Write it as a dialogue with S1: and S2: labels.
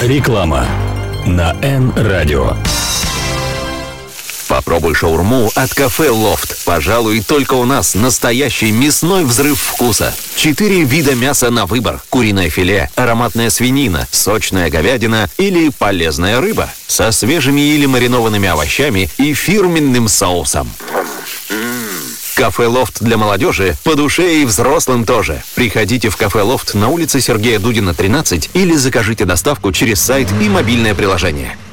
S1: Реклама на Н-радио.
S2: Попробуй шаурму от кафе «Лофт». Пожалуй, только у нас настоящий мясной взрыв вкуса. 4 вида мяса на выбор. Куриное филе, ароматная свинина, сочная говядина или полезная рыба. Со свежими или маринованными овощами и фирменным соусом. Кафе «Лофт» для молодежи по душе и взрослым тоже. Приходите в кафе «Лофт» на улице Сергея Дудина, 13 или закажите доставку через сайт и мобильное приложение.